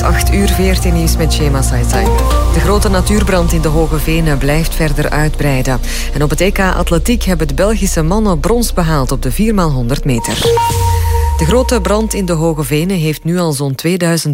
is 8:14 nieuws met Shema Saizai. De grote natuurbrand in de Hoge Venen blijft verder uitbreiden. En op het EK Atletiek hebben de Belgische mannen brons behaald op de 4x100 meter. De grote brand in de Hoge Venen heeft nu al zo'n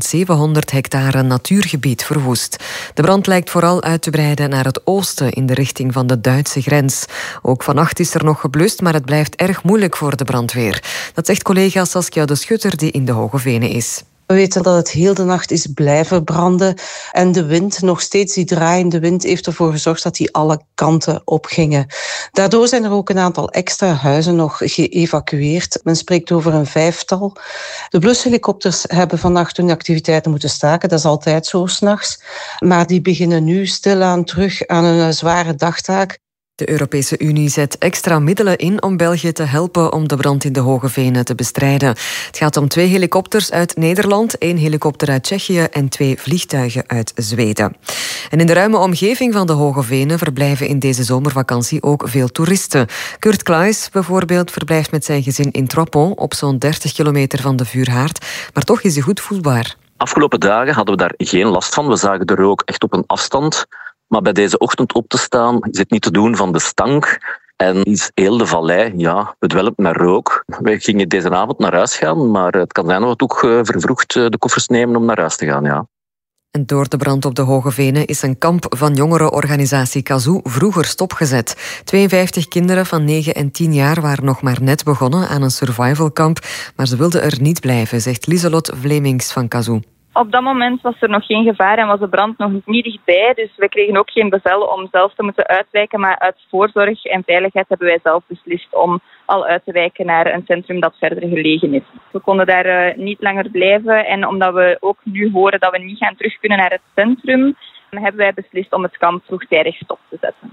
2700 hectare natuurgebied verwoest. De brand lijkt vooral uit te breiden naar het oosten in de richting van de Duitse grens. Ook vannacht is er nog geblust, maar het blijft erg moeilijk voor de brandweer. Dat zegt collega Saskia de Schutter die in de Hoge Venen is. We weten dat het heel de nacht is blijven branden. En de wind, nog steeds die draaiende wind, heeft ervoor gezorgd dat die alle kanten opgingen. Daardoor zijn er ook een aantal extra huizen nog geëvacueerd. Men spreekt over een 5-tal. De blushelikopters hebben vannacht hun activiteiten moeten staken. Dat is altijd zo 's nachts. Maar die beginnen nu stilaan terug aan een zware dagtaak. De Europese Unie zet extra middelen in om België te helpen om de brand in de Hoge Venen te bestrijden. Het gaat om 2 helikopters uit Nederland, 1 helikopter uit Tsjechië en 2 vliegtuigen uit Zweden. En in de ruime omgeving van de Hoge Venen verblijven in deze zomervakantie ook veel toeristen. Kurt Klaes bijvoorbeeld verblijft met zijn gezin in Troppon op zo'n 30 kilometer van de vuurhaard, maar toch is hij goed voelbaar. Afgelopen dagen hadden we daar geen last van. We zagen de rook echt op een afstand. Maar bij deze ochtend op te staan is het niet te doen van de stank. En is heel de vallei bedwelmd met rook. Wij gingen deze avond naar huis gaan, maar het kan zijn dat we ook vervroegd de koffers nemen om naar huis te gaan. Ja. En door de brand op de Hoge Venen is een kamp van jongerenorganisatie Kazoo vroeger stopgezet. 52 kinderen van 9 en 10 jaar waren nog maar net begonnen aan een survivalkamp, maar ze wilden er niet blijven, zegt Lieselot Vlemings van Kazoo. Op dat moment was er nog geen gevaar en was de brand nog niet dichtbij. Dus we kregen ook geen bevel om zelf te moeten uitwijken. Maar uit voorzorg en veiligheid hebben wij zelf beslist om al uit te wijken naar een centrum dat verder gelegen is. We konden daar niet langer blijven. En omdat we ook nu horen dat we niet gaan terug kunnen naar het centrum, hebben wij beslist om het kamp vroegtijdig stop te zetten.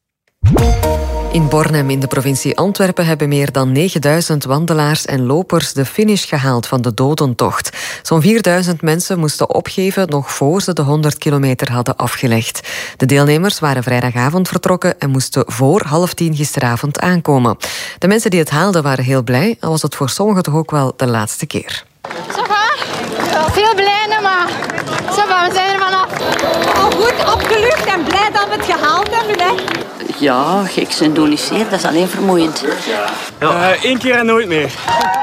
In Bornem in de provincie Antwerpen hebben meer dan 9000 wandelaars en lopers de finish gehaald van de dodentocht. Zo'n 4000 mensen moesten opgeven nog voor ze de 100 kilometer hadden afgelegd. De deelnemers waren vrijdagavond vertrokken en moesten voor 9:30 gisteravond aankomen. De mensen die het haalden waren heel blij, al was het voor sommigen toch ook wel de laatste keer. Ça va? Veel blij, maar ça va, we zijn er vanaf. Al goed opgelucht en blij dat we het gehaald hebben, hè? Ja, gek zijn doel is zeer, dat is alleen vermoeiend. 1 keer en nooit meer.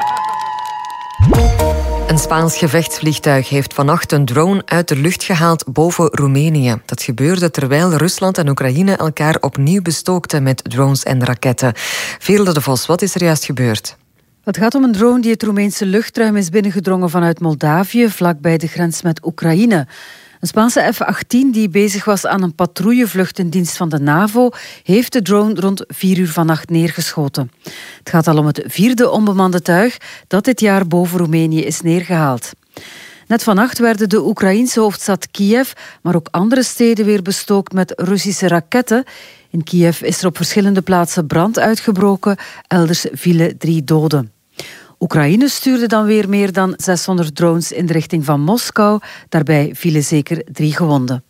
Een Spaans gevechtsvliegtuig heeft vannacht een drone uit de lucht gehaald boven Roemenië. Dat gebeurde terwijl Rusland en Oekraïne elkaar opnieuw bestookten met drones en raketten. Veerle de Vos, wat is er juist gebeurd? Het gaat om een drone die het Roemeense luchtruim is binnengedrongen vanuit Moldavië, vlakbij de grens met Oekraïne. Een Spaanse F-18 die bezig was aan een patrouillevlucht in dienst van de NAVO, heeft de drone rond 4 uur vannacht neergeschoten. Het gaat al om het 4e onbemande tuig dat dit jaar boven Roemenië is neergehaald. Net vannacht werden de Oekraïense hoofdstad Kiev, maar ook andere steden weer bestookt met Russische raketten. In Kiev is er op verschillende plaatsen brand uitgebroken, elders vielen 3 doden. Oekraïne stuurde dan weer meer dan 600 drones in de richting van Moskou. Daarbij vielen zeker 3 gewonden.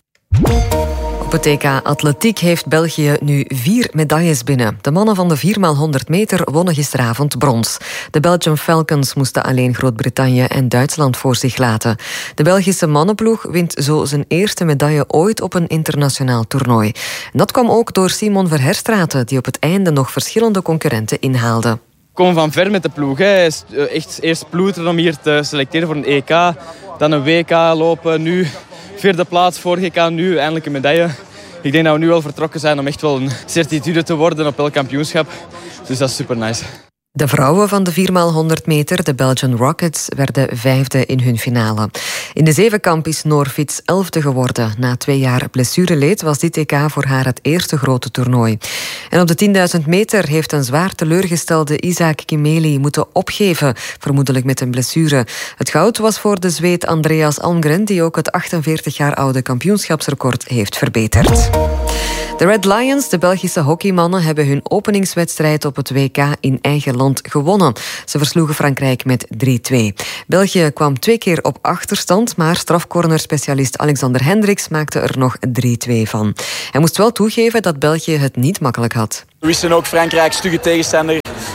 Op het EK Atletiek heeft België nu 4 medailles binnen. De mannen van de 4x100 meter wonnen gisteravond brons. De Belgian Falcons moesten alleen Groot-Brittannië en Duitsland voor zich laten. De Belgische mannenploeg wint zo zijn eerste medaille ooit op een internationaal toernooi. En dat kwam ook door Simon Verherstraeten, die op het einde nog verschillende concurrenten inhaalde. Ik kom van ver met de ploeg. Hè. Echt eerst ploeteren om hier te selecteren voor een EK. Dan een WK lopen. Nu 4e plaats, vorige EK, nu eindelijk een medaille. Ik denk dat we nu wel vertrokken zijn om echt wel een certitude te worden op elk kampioenschap. Dus dat is super nice. De vrouwen van de 4x100 meter, de Belgian Rockets, werden 5e in hun finale. In de zevenkamp is Noor Fits 11e geworden. Na 2 jaar blessureleed was dit EK voor haar het eerste grote toernooi. En op de 10.000 meter heeft een zwaar teleurgestelde Isaac Kimeli moeten opgeven, vermoedelijk met een blessure. Het goud was voor de Zweed Andreas Almgren, die ook het 48 jaar oude kampioenschapsrecord heeft verbeterd. De Red Lions, de Belgische hockeymannen, hebben hun openingswedstrijd op het WK in eigen land gewonnen. Ze versloegen Frankrijk met 3-2. België kwam 2 keer op achterstand, maar strafcornerspecialist Alexander Hendricks maakte er nog 3-2 van. Hij moest wel toegeven dat België het niet makkelijk had. We wisten ook Frankrijk stugge tegenstander.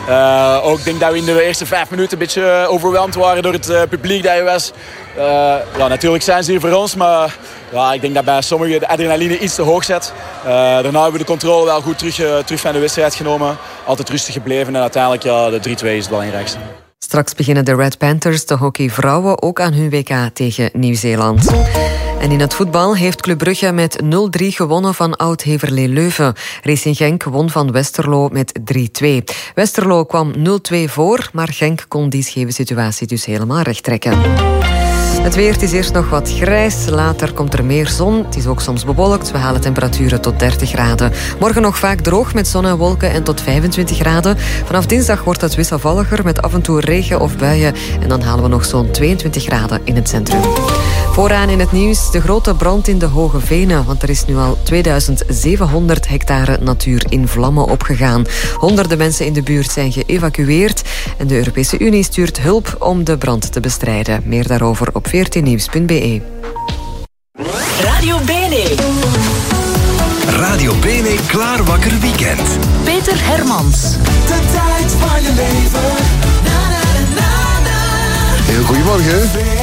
Ook denk dat we in de eerste 5 minuten een beetje overweldigd waren door het publiek dat je was. Natuurlijk zijn ze hier voor ons, maar ik denk dat bij sommigen de adrenaline iets te hoog zit. Daarna hebben we de controle wel goed terug van de wedstrijd genomen. Altijd rustig gebleven en uiteindelijk de 3-2 is het belangrijkste. Straks beginnen de Red Panthers, de hockeyvrouwen, ook aan hun WK tegen Nieuw-Zeeland. En in het voetbal heeft Club Brugge met 0-3 gewonnen van Oud-Heverlee Leuven. Racing Genk won van Westerlo met 3-2. Westerlo kwam 0-2 voor, maar Genk kon die scheve situatie dus helemaal rechttrekken. Het weer, het is eerst nog wat grijs, later komt er meer zon. Het is ook soms bewolkt, we halen temperaturen tot 30 graden. Morgen nog vaak droog met zon en wolken en tot 25 graden. Vanaf dinsdag wordt het wisselvalliger met af en toe regen of buien. En dan halen we nog zo'n 22 graden in het centrum. Vooraan in het nieuws de grote brand in de Hoge Venen, want er is nu al 2700 hectare natuur in vlammen opgegaan. Honderden mensen in de buurt zijn geëvacueerd en de Europese Unie stuurt hulp om de brand te bestrijden. Meer daarover op 14nieuws.be. Radio Bene. Radio Bene Klaar Wakker Weekend. Peter Hermans. De tijd van je leven. Heel goedemorgen.